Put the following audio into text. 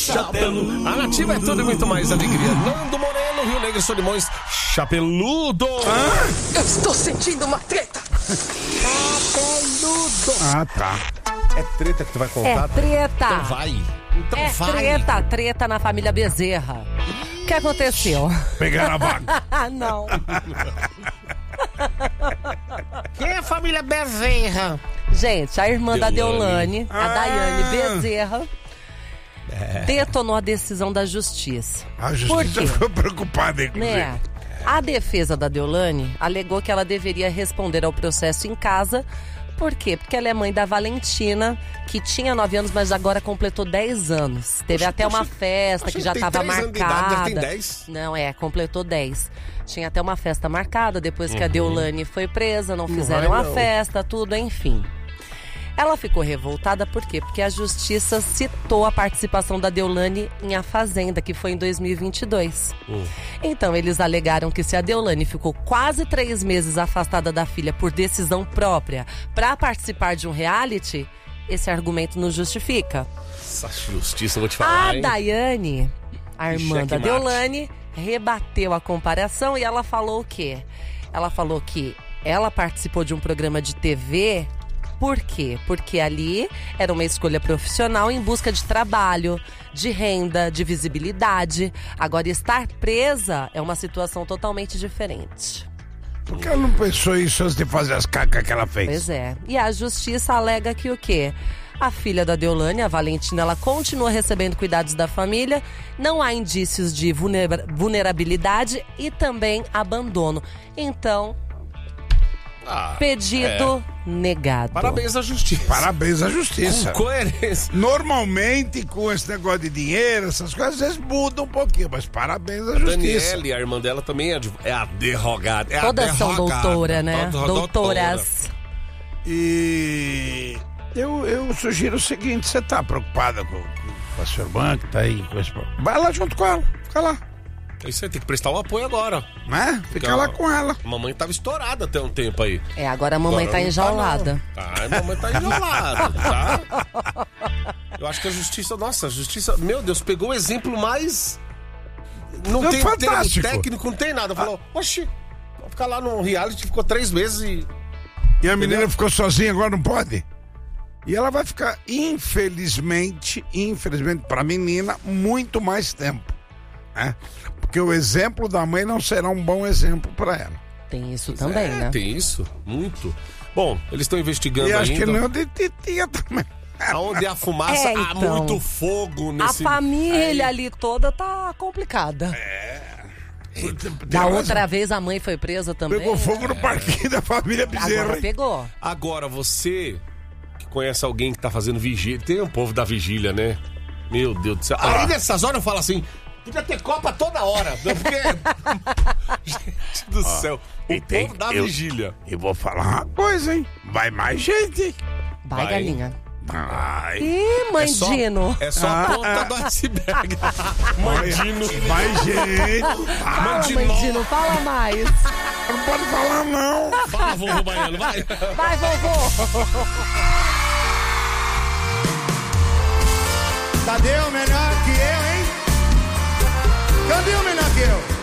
Chapelu. A Nativa é tudo e muito mais alegria. Nando Moreno, Rio Negro, Solimões, Chapeludo. Eu estou sentindo uma treta. Chapeludo. Ah, tá. É treta que tu vai contar? É treta. Então vai. Então É vai. treta na família Bezerra. O que aconteceu? Pegaram a vaga. Não. Quem é a família Bezerra? Gente, a irmã da Deolane, a Ah. Daiane Bezerra, detonou a decisão da justiça. A Por justiça quê? ficou preocupada, inclusive. Né? A defesa da Deolane alegou que ela deveria responder ao processo em casa. Por quê? Porque ela é mãe da Valentina, que tinha 9 anos, mas agora completou 10 anos. Teve até uma festa que já estava marcada. Tem 10? Não, completou 10. Tinha até uma festa marcada, depois que a Deolane foi presa, não fizeram vai, a não. festa, tudo, enfim. Ela ficou revoltada, por quê? Porque a justiça citou a participação da Deolane em A Fazenda, que foi em 2022. Então, eles alegaram que se a Deolane ficou quase 3 meses afastada da filha por decisão própria para participar de um reality, esse argumento não justifica. Essa justiça, eu vou te falar, A hein? Daiane, a irmã da Checkmate. Deolane, rebateu a comparação e ela falou o quê? Ela falou que ela participou de um programa de TV. Por quê? Porque ali era uma escolha profissional em busca de trabalho, de renda, de visibilidade. Agora, estar presa é uma situação totalmente diferente. Por que ela não pensou isso antes de fazer as cacas que ela fez? Pois é. E a justiça alega que o quê? A filha da Deolane, a Valentina, ela continua recebendo cuidados da família, não há indícios de vulnerabilidade e também abandono. Então, pedido negado. Parabéns à justiça. Parabéns à justiça. Com coerência. Normalmente, com esse negócio de dinheiro, essas coisas, às vezes mudam um pouquinho, mas parabéns à justiça. Daniele, a irmã dela também é advogada. Todas são doutora, né? Doutoras. E eu sugiro o seguinte: você tá preocupada com a sua irmã que tá aí com esse problema? Vai lá junto com ela, fica lá, Isso aí tem que prestar um apoio agora. né? Fica lá com ela. A mamãe tava estourada até um tempo aí. Agora a mamãe Agora tá não enjaulada. A mamãe tá enjaulada, tá? Eu acho que a justiça, meu Deus, pegou o exemplo mais... Não É tem termo fantástico. técnico, não tem nada. Falou, oxi, vou ficar lá no reality, ficou 3 meses e... E a menina ficou sozinha, agora não pode? E ela vai ficar, infelizmente pra menina, muito mais tempo, né? Porque o exemplo da mãe não será um bom exemplo pra ela. Tem isso também, né? Tem isso, muito. Bom, eles estão investigando E acho ainda. que não de titia também. Aonde há fumaça, há então. muito fogo A nesse... família ali toda tá complicada. Da outra vez a mãe foi presa também. Pegou fogo no parquinho da família Bezerra. Agora hein? pegou. Agora, você que conhece alguém que tá fazendo vigília, tem um povo da vigília, né? Meu Deus do céu. Aí nessas horas eu falo assim, podia ter Copa toda hora, né? Porque... Gente do céu, o povo da vigília. E vou falar uma coisa, hein? Vai mais gente. Vai, galinha. Vai. Ih, Mandino. É só a ponta do iceberg. Mandino. Mais gente. Fala, Mandino, fala mais. Não pode falar, não. Fala, vovô baiano, vai. Vai, vovô. Cadê o menor que eu, hein? Cadê o menor que eu?